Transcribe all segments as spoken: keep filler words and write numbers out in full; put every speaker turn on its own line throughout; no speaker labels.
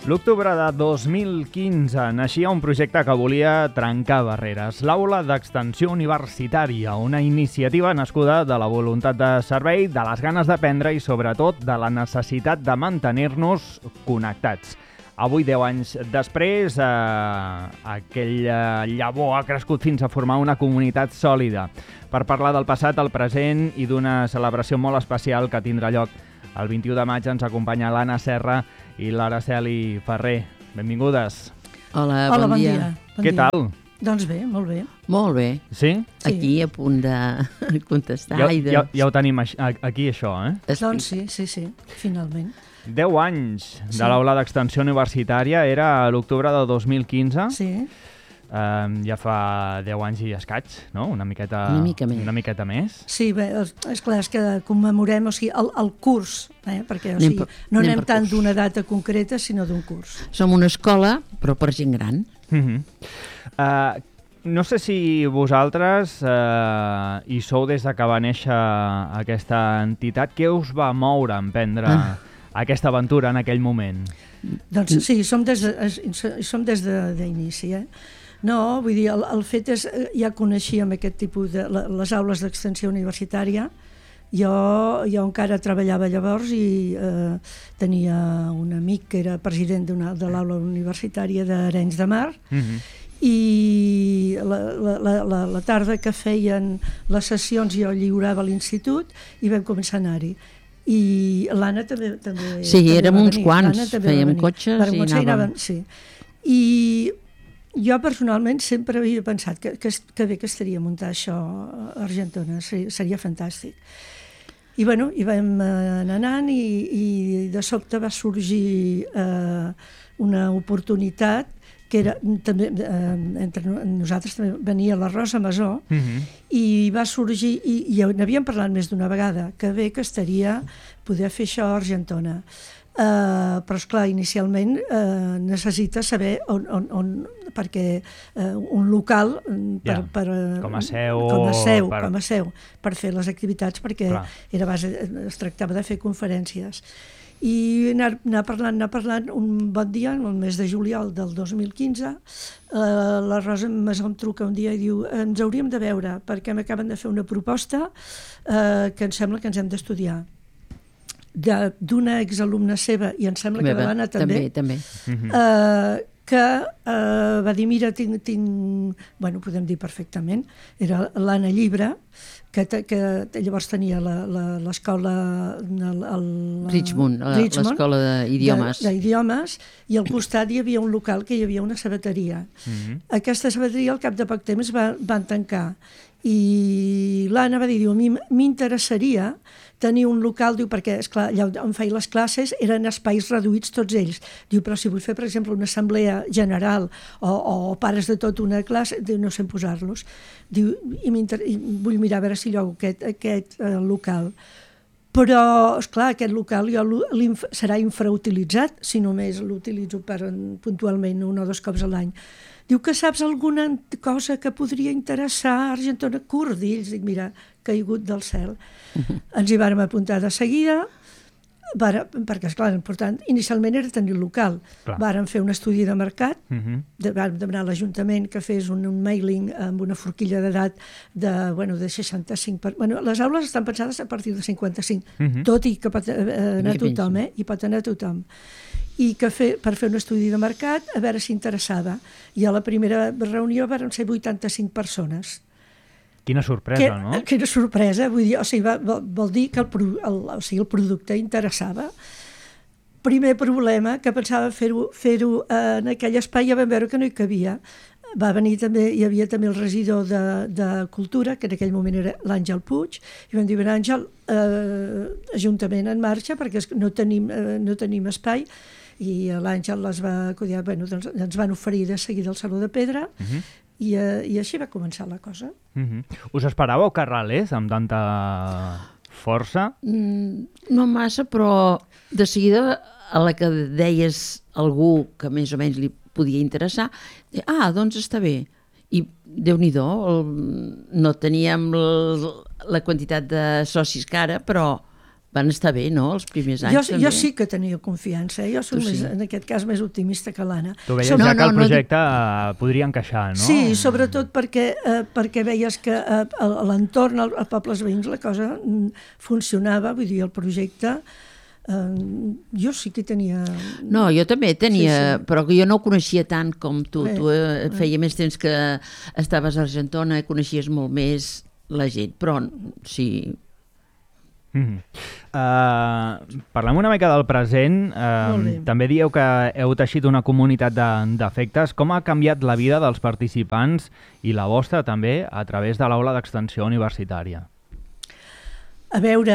L'octubre de dos mil quinze naixia un projecte que volia trencar barreres. L'Aula d'Extensió Universitària, una iniciativa nascuda de la voluntat de servei, de les ganes d'aprendre i, sobretot, de la necessitat de mantenir-nos connectats. Avui, deu anys després, eh, aquell eh, llavor ha crescut fins a formar una comunitat sòlida. Per parlar del passat, el present i d'una celebració molt especial que tindrà lloc el vint-i-u de maig, ens acompanya l'Anna Serra i l'Araceli Ferrer. Benvingudes.
Hola,
Hola,
bon,
bon
dia.
dia. Bon
Què
dia.
tal?
Doncs bé, molt bé.
Molt bé.
Sí?
Sí.
Aquí a punt de contestar
Ja,
i de...
ja, ja ho tenim aix- a- aquí, això, eh?
Doncs sí, sí, sí, finalment.
deu anys
Sí.
de l'Aula d'Extensió Universitària, era a l'octubre de dos mil quinze.
Sí,
Um, ja fa deu anys i escaig, no? Una miqueta,
Una mica més.
Una miqueta més.
sí, bé, és, és clar, és que commemorem, o sigui, el, el curs, eh? perquè o
Anem
sigui,
per-
no
anem
anem
per
tant
curs.
d'una data concreta, sinó d'un curs.
Som una escola, però per gent gran.
Uh -huh. uh, no sé si vosaltres uh, hi sou des de que va néixer aquesta entitat. Què us va moure a emprendre
Ah.
aquesta aventura en aquell moment?
Doncs sí, som des de, es- som des de- d'inici, eh? No, vull dir, el, el fet és, eh, ja coneixíem aquest tipus de, la- les aules d'extensió universitària. Jo, jo encara treballava llavors i eh, tenia un amic que era president d'una- de l'aula universitària d'Arenys de Mar,
Uh -huh.
i la, la, la, la, la tarda que feien les sessions jo lliurava a l'institut i vam començar a anar-hi. I l'Anna també, també
Sí,
també
érem
va
uns
venir.
quants,
L'Anna també va
fèiem
venir.
cotxes
Vàrem
i
començar
anàvem.
Sí. I jo personalment sempre havia pensat que, que, que bé que estaria muntar això a Argentona, seria, seria fantàstic. I bueno, hi vam eh, anar anant i, i de sobte va sorgir eh, una oportunitat que era també, eh, entre nosaltres també venia la Rosa Masó,
Uh -huh.
i va sorgir, i, i n'havíem parlat més d'una vegada, que bé que estaria poder fer això a Argentona. Uh, però, esclar, inicialment uh, necessita saber on, on, on perquè uh, un local mm, per,
Ja,
per, uh,
com a seu,
com a seu,
per-
com a seu per fer les activitats, perquè
Clar.
era base, es tractava de fer conferències. I anar, anar parlant, anar parlant, un bon dia, en el mes de juliol del dos mil quinze, eh, la Rosa Masó em truca un dia i diu: ens hauríem de veure perquè m'acaben de fer una proposta eh, que em sembla que ens hem d'estudiar. De- d'una exalumna seva, i em sembla que de l'Anna també,
També, també.
Uh -huh.
eh, que eh, va dir, mira, tinc, tinc... Bueno, podem dir perfectament, era l'Anna Llibre, que, te, que llavors tenia la- la- l'escola... el- el-
Richmond, la-
Richmond,
l'escola d'idiomes.
de- d'idiomes, i al costat hi havia un local que hi havia una sabateria.
Uh -huh.
Aquesta sabateria al cap de poc temps va, van tancar, i l'Anna va dir, diu, a mi m'interessaria tenir un local, diu, perquè, esclar, allà on feia les classes eren espais reduïts tots ells. Diu, però si vull fer, per exemple, una assemblea general o, o pares de tot una classe, diu, no sé posar-los. Diu, i, i vull mirar a veure si llogo aquest, aquest eh, local. Però, esclar, aquest local jo l'inf serà infrautilitzat si només l'utilitzo per, puntualment un o dos cops a l'any. Diu que saps alguna cosa que podria interessar a Argentona? Cordills. Dic, mira, caigut del cel. Uh-huh. Ens hi vàrem apuntar de seguida, vàrem, perquè, esclar, important, inicialment era tenir el local.
Clar.
Vàrem fer un estudi de mercat,
Uh -huh.
de, vàrem demanar a l'Ajuntament que fes un, un mailing amb una forquilla d'edat de, bueno, de seixanta-cinc... Per, bueno, les aules estan pensades a partir de cinquanta-cinc,
Uh -huh.
tot i que pot eh, anar
Aquí
tothom, eh? I pot anar tothom. I que fer, per fer un estudi de mercat, a veure si interessava. I a la primera reunió van ser vuitanta-cinc persones.
Quina sorpresa,
Que,
no?
que era sorpresa, vull dir, o sigui, va, vol, vol dir que el, pro- el, o sigui, el producte interessava. Primer problema, que pensava fer-ho fer-ho en aquell espai, ja vam veure que no hi cabia. Va venir també, hi havia també el regidor de, de Cultura, que en aquell moment era l'Àngel Puig, i vam dir, ben Àngel, eh, Ajuntament en marxa, perquè es- no tenim, eh, no tenim espai, i l'Àngel les va acudir, bueno, doncs ens van oferir de seguida el Saló de Pedra,
Uh -huh.
i, eh, i així va començar la cosa.
Uh -huh. Us esperàveu que ralés amb tanta força?
Mm, no massa, però de seguida a la que deies algú que més o menys li podia interessar, ah, doncs està bé. I Déu-n'hi-do, no teníem el, la quantitat de socis que ara, però van estar bé, no?, els primers
Jo,
anys.
jo sí que tenia confiança, eh? Jo soc
Tu
més,
sí.
en aquest cas més optimista que l'Anna.
Tu veies
No,
ja
no,
que el
no
projecte eh, podria encaixar, no?
Sí, sobretot perquè, eh, perquè veies que eh, a l'entorn, a pobles veïns, la cosa mm, funcionava, vull dir, el projecte... Uh, jo sí que tenia...
No, jo també tenia,
Sí, sí.
però que jo no ho coneixia tant com tu.
Bé,
Tu eh, et feia més temps que estaves a Argentona i coneixies molt més la gent, però sí...
Mm-hmm. Uh, parlem una mica del present.
Molt bé.
Uh, també dieu que heu teixit una comunitat de- d'afectes. Com ha canviat la vida dels participants i la vostra també a través de l'aula d'extensió universitària?
A veure,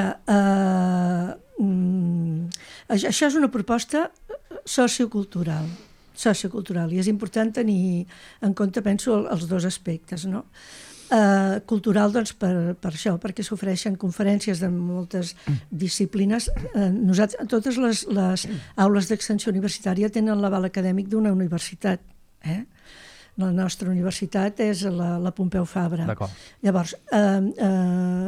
eh, mm, això això és una proposta sociocultural, sociocultural, i és important tenir en compte, penso, el- els dos aspectes, no? Eh, cultural, doncs, per, per això, perquè s'ofereixen conferències de moltes disciplines. Eh, nosaltres, totes les, les aules d'extensió universitària tenen l'aval acadèmic d'una universitat, eh? La nostra universitat és la, la Pompeu Fabra.
D'acord.
Llavors, eh, eh,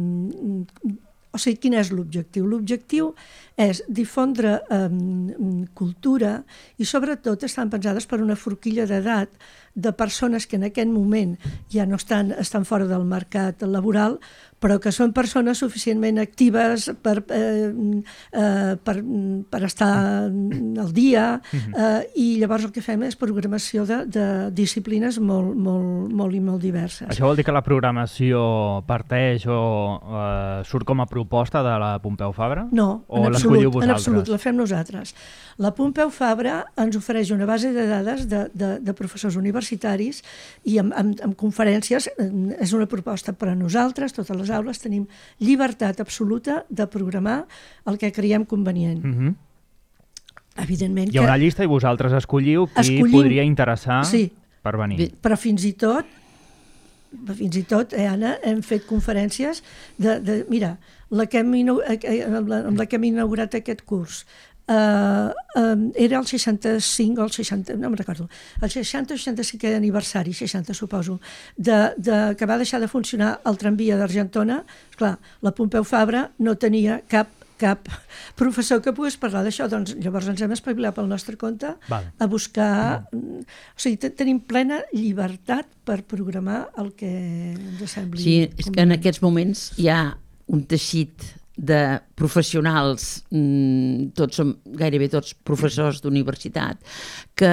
mm, o sigui, quin és l'objectiu? L'objectiu és difondre eh, cultura i sobretot estan pensades per una forquilla d'edat de persones que en aquest moment ja no estan, estan fora del mercat laboral, però que són persones suficientment actives per, eh, eh, per, per estar al dia, eh, i llavors el que fem és programació de, de disciplines molt, molt, molt i molt diverses.
Això vol dir que la programació parteix o eh, surt com a proposta de la Pompeu Fabra?
No,
o
en
l'escolliu
absolut, en
vosaltres?
absolut, la fem nosaltres. La Pompeu Fabra ens ofereix una base de dades de, de, de professors universitaris i amb, amb, amb conferències. És una proposta per a nosaltres, totes les aules tenim llibertat absoluta de programar el que creiem convenient.
Mm-hmm.
Evidentment
Hi ha
que...
una llista i vosaltres escolliu qui
Escollim-
podria interessar
Sí.
per venir.
Bé, però fins i tot, fins i tot, eh, Anna, hem fet conferències de, de mira, la que hem, inau- eh, eh, amb la, amb la que hem inaugurat aquest curs, eh, eh, era el seixanta-cinc o el seixanta, no me'n recordo, el seixanta o seixanta-cinquè aniversari, seixanta suposo, de, de, que va deixar de funcionar el tramvia d'Argentona. Esclar, la Pompeu Fabra no tenia cap cap professor que pogués parlar d'això, doncs llavors ens hem espavilat pel nostre compte
Vale.
a buscar... Mm. O sigui, te- tenim plena llibertat per programar el que ens sembli.
Sí, és que en aquests moments hi ha un teixit de professionals, mmm, tots som, gairebé tots professors d'universitat, que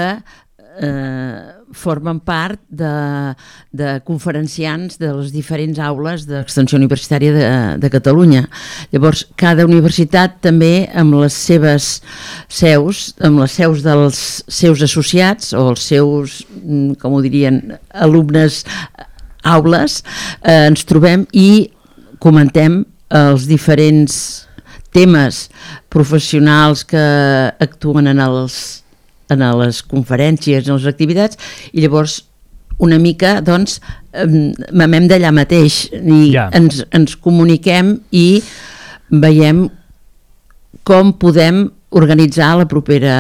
eh, formen part de, de conferenciants de les diferents aules d'extensió universitària de, de Catalunya. Llavors, cada universitat també amb les seves seus, amb les seus dels seus associats o els seus, mm, com ho dirien, alumnes aules, eh, ens trobem i comentem els diferents temes professionals que actuen en els en les conferències, en les activitats, i llavors una mica, doncs, em, mamem d'allà mateix i
Ja.
ens, ens comuniquem i veiem com podem organitzar la propera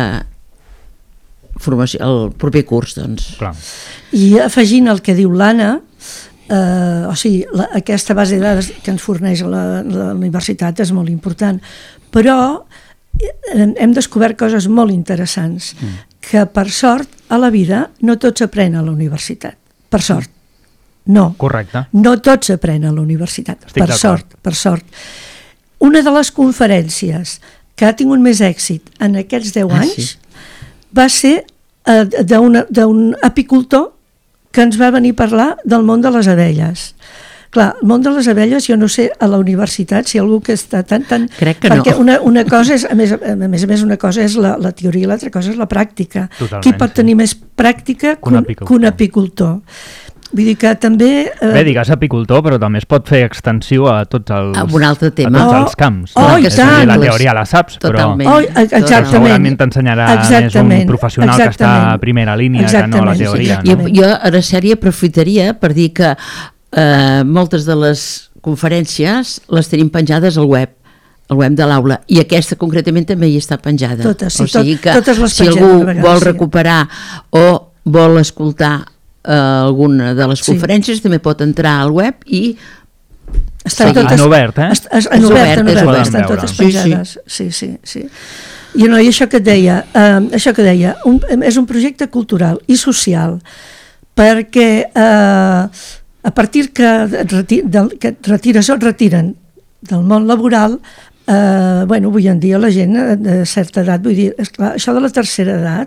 formació, el proper curs, doncs.
Clar.
I afegint el que diu l'Anna, eh, o sigui, la, aquesta base de dades que ens forneix la, la universitat és molt important, però hem descobert coses molt interessants, mm. que per sort a la vida no tots s'aprèn a la universitat, per sort, no.
Correcte.
No tots s'aprèn a la universitat,
Estic
per
d'acord.
sort, per sort. Una de les conferències que ha tingut més èxit en aquests deu
Ah,
anys
sí?
va ser eh, d'un d'un apicultor que ens va venir a parlar del món de les abelles. Clar, el món de les abelles, jo no sé a la universitat si algú que està tan... tan
Crec que
perquè
no.
una, una cosa és, a més, a més a més, una cosa és la, la teoria i l'altra cosa és la pràctica.
Totalment,
Qui pot
sí.
tenir més pràctica
Que un
que un,
apicultor.
que un apicultor? Vull dir que també... Eh,
Bé, digues apicultor, però també es pot fer extensiu a tots els,
A un altre tema.
a tots
Oh,
els camps.
oh,
no?
i
És a dir,
tant.
la teoria la saps,
Totalment.
però
Oh, exactament.
segurament t'ensenyarà més un
Exactament,
professional que està a
exactament.
primera línia que no a la
Exactament,
teoria.
sí.
No?
Jo, jo ara sèrie aprofitaria per dir que eh, moltes de les conferències les tenim penjades al web, al web de l'aula, i aquesta concretament també hi està penjada.
Totes, sí,
o sigui
tot-
que
totes les
si
pengem
algú
una vegada,
vol
sí.
recuperar o vol escoltar eh, alguna de les
Sí.
conferències, també pot entrar al web i
Estan
sí,
totes,
en obert, eh?
Est, es, en obert, en obert,
obert,
estan totes
sí,
penjades. Sí, sí, sí. I, no, i això que et deia, eh, això que deia un, és un projecte cultural i social, perquè eh, a partir que et, reti, del, que et retires o et retiren del món laboral, eh, bueno, avui en dia la gent de certa edat, vull dir, esclar, això de la tercera edat,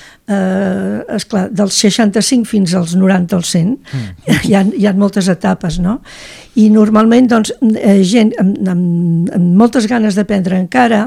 eh, esclar, dels seixanta-cinc fins als noranta o cent, mm. hi, ha, hi ha moltes etapes, no? I normalment, doncs, eh, gent amb, amb, amb moltes ganes d'aprendre encara,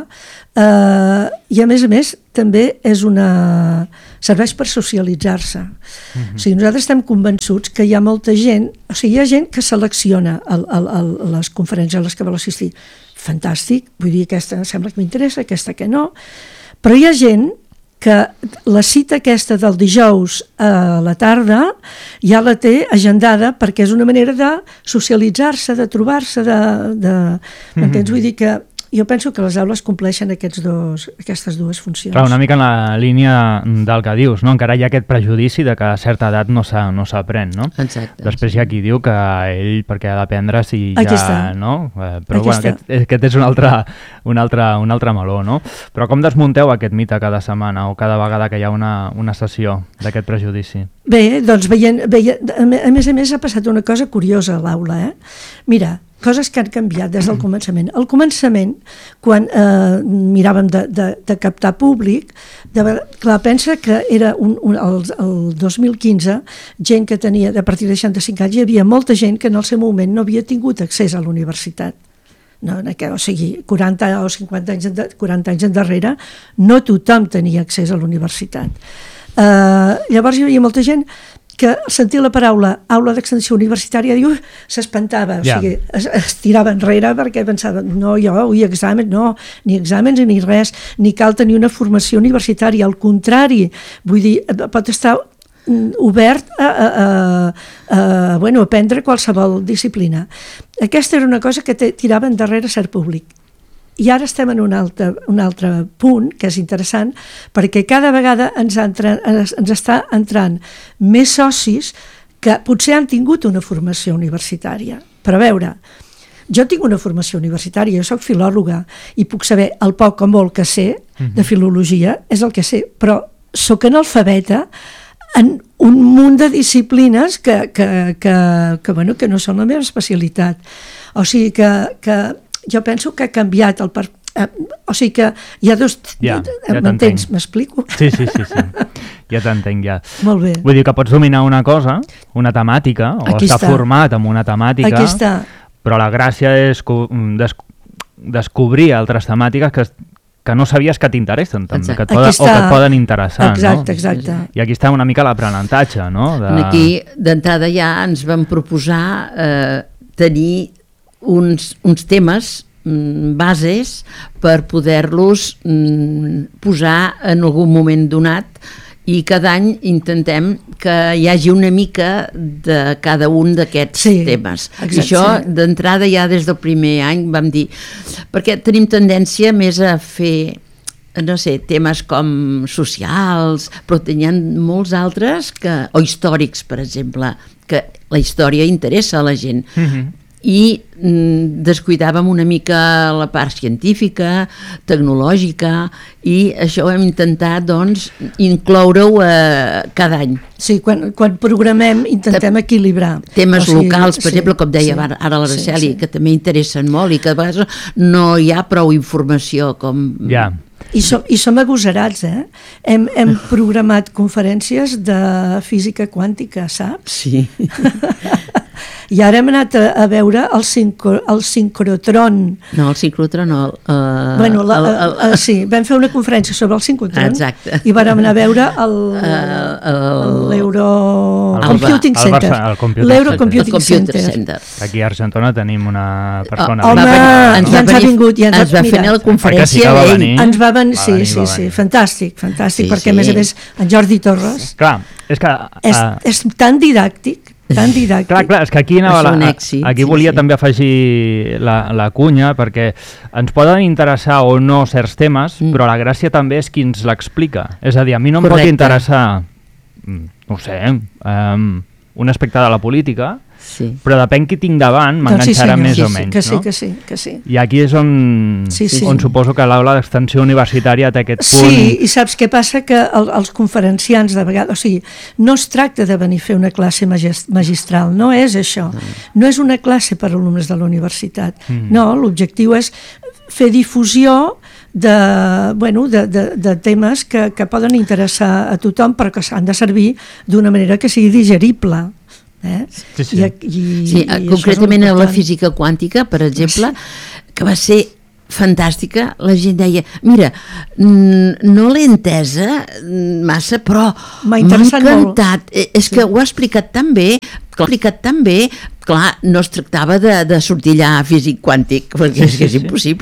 eh, i a més a més també és una... serveix per socialitzar-se. Mm-hmm. O sigui, nosaltres estem convençuts que hi ha molta gent, o sigui, hi ha gent que selecciona el, el, el, les conferències a les que vol assistir. Fantàstic, vull dir, aquesta sembla que m'interessa, aquesta que no, però hi ha gent que la cita aquesta del dijous a la tarda ja la té agendada perquè és una manera de socialitzar-se, de trobar-se, de... de mm-hmm. Entens? Vull dir que jo penso que les aules compleixen aquests dos, aquestes dues funcions.
Clar, una mica en la línia del que dius, no? Encara hi ha aquest prejudici de que a certa edat no s'aprèn, no?
Exacte.
Després hi ha qui diu que ell, perquè ha d'aprendre si ja...
Aquí està.
No? Eh, però
Aquí
bueno, aquest, aquest és un altre, un, altre, un altre meló, no? Però com desmunteu aquest mite cada setmana o cada vegada que hi ha una, una sessió d'aquest prejudici?
Bé, doncs veient, veient, a més a més ha passat una cosa curiosa a l'aula, eh? Mira, coses que han canviat des del començament. Al començament, quan eh, miràvem de, de, de captar públic, de, clar, pensa que era un, un, el, el dos mil quinze, gent que tenia, a partir de seixanta-cinc anys, hi havia molta gent que en el seu moment no havia tingut accés a la universitat. No, o sigui, quaranta o cinquanta anys, quaranta anys endarrere, no tothom tenia accés a la universitat. Eh, llavors hi havia molta gent que sentir la paraula aula d'extensió universitària diu, s'espantava, o
yeah.
sigui, es, es tirava enrere perquè pensava, no, jo, ui, exàmens, no, ni exàmens ni res, ni cal tenir una formació universitària, al contrari, vull dir, pot estar obert a, a, a, a, bueno, a aprendre qualsevol disciplina. Aquesta era una cosa que tirava endarrere cert públic. I ara estem en un altre, un altre punt, que és interessant, perquè cada vegada ens, entra, ens, ens està entrant més socis que potser han tingut una formació universitària. Però a veure, jo tinc una formació universitària, jo soc filòloga i puc saber el poc o molt que sé de filologia, és el que sé, però soc analfabeta en un munt de disciplines que, que, que, que, bueno, que no són la meva especialitat. O sigui que, que jo penso que ha canviat el per... Eh, o sigui que hi ha dos...
Ja, ja
m'entens? M'explico?
Sí, sí, sí, sí. Ja t'entenc, ja.
Molt bé.
Vull dir que pots dominar una cosa, una temàtica, o
Aquí
estar
està.
format en una temàtica,
Aquí està.
però la gràcia és des descobrir altres temàtiques que, que no sabies que t'interessen, que et poden, o que et poden interessar.
Exacte,
no?
exacte.
I aquí està una mica l'aprenentatge, no? De...
Aquí, d'entrada, ja ens vam proposar eh, tenir uns, uns temes bases per poder-los mm, posar en algun moment donat, i cada any intentem que hi hagi una mica de cada un d'aquests sí, temes. Exacte, I això, sí. D'entrada, ja des del primer any vam dir, perquè tenim tendència més a fer, no sé, temes com socials, però hi ha molts altres, que, o històrics, per exemple, que la història interessa a la gent. Mm-hmm. I mm, descuidàvem una mica la part científica, tecnològica, i això hem intentat, doncs, incloure-ho eh, cada any.
Sí, quan, quan programem intentem equilibrar.
Temes o sigui, locals, per sí, exemple, com deia sí, ara l'Araceli, sí, sí. que també interessen molt i que a vegades no hi ha prou informació com...
Ja.
I som, i som agosarats, eh? Hem, hem programat conferències de física quàntica, saps?
Sí.
I ara hem anat a, a veure el, sincro, el sincrotron.
No, el sincrotron no. Uh,
bueno, la,
el, el,
uh, sí, vam fer una conferència sobre el sincrotron.
Exacte.
I vam anar a veure el, l'Euro Computing Center. L'Euro Computing Center. Center.
Aquí a Argentona tenim una persona.
Oh, home, ja ens, ens ha vingut. Ja ens,
ens va fer la conferència
sí
ell.
Ens va venir, sí, sí, sí, fantàstic, fantàstic, sí, perquè sí. A més a més en Jordi Torres
clar, és, que, uh,
és, és tan didàctic, tan didàctic.
Clar, clar, és que aquí, anava la, èxit, aquí
sí,
volia
sí.
també afegir la, la cunya, perquè ens poden interessar o no certs temes, mm. però la gràcia també és qui ens l'explica. És a dir, a mi no em Correcte. pot interessar, no sé, um, un aspecte de la política,
Sí.
Però depèn qui tinc davant,
Doncs sí,
m'enganxarà
senyor.
més
Sí,
o
sí,
menys,
Que sí,
no?
que sí, que sí.
I aquí és on,
Sí, sí.
on suposo que l'aula d'extensió universitària té aquest punt.
Sí, i saps què passa? Que el, els conferenciants de vegades, o sigui, no es tracta de venir a fer una classe magist magistral, no és això. No és una classe per a alumnes de la universitat.
Mm.
No, l'objectiu és fer difusió de, bueno, de, de, de temes que, que poden interessar a tothom, però que s'han de servir d'una manera que sigui digerible. Eh?
Sí, sí.
I, i,
Sí,
i això és
concretament
molt
a la
important.
física quàntica, per exemple, que va ser fantàstica, la gent deia, mira, no l'he entesa massa, però
M'ha
m'ha
interessat molt.
encantat. Eh, És que ho ha explicat tan bé, que ho ha explicat tan bé, clar, no es tractava de, de sortir allà físic quàntic, perquè és que és impossible.